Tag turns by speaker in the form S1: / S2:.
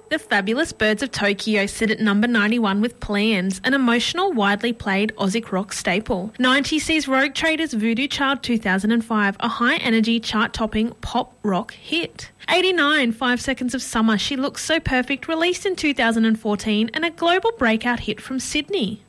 S1: The Fabulous Birds of Tokyo sit at number 91 with Plans, an emotional, widely played Aussie rock staple. 90 sees Rogue Traders' Voodoo Child 2005, a high-energy, chart-topping pop rock hit. 89, 5 Seconds of Summer, She Looks So Perfect, released in 2014 and a global breakout hit from Sydney.